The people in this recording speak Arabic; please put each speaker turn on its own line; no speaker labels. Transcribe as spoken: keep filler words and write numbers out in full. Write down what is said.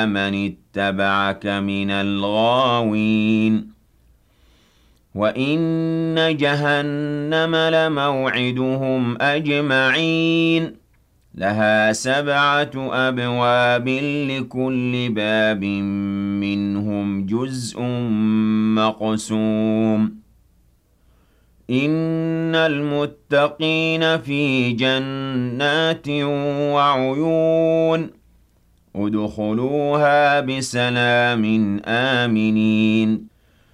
من اتبعك من الغاوين وَإِنَّ جَهَنَّمَ لَمَوْعِدُهُمْ أَجْمَعِينَ لَهَا سَبْعَةُ أَبْوَابٍ لِكُلِّ بَابٍ مِّنْهُمْ جُزْءٌ مَّقْسُومٌ إِنَّ الْمُتَّقِينَ فِي جَنَّاتٍ وَعُيُونٍ ادْخُلُوهَا بِسَلَامٍ آمِنِينَ